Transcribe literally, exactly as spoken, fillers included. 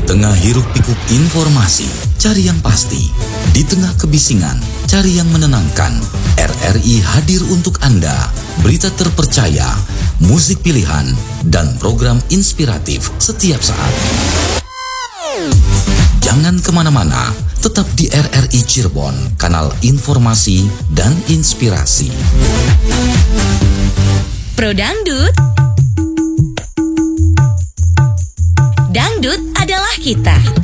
tengah hiruk-pikuk informasi, cari yang pasti. Di tengah kebisingan, cari yang menenangkan. R R I hadir untuk Anda. Berita terpercaya, musik pilihan, dan program inspiratif setiap saat. Jangan kemana-mana, tetap di R R I Cirebon, kanal informasi dan inspirasi. Pro Dangdut. Dangdut adalah kita.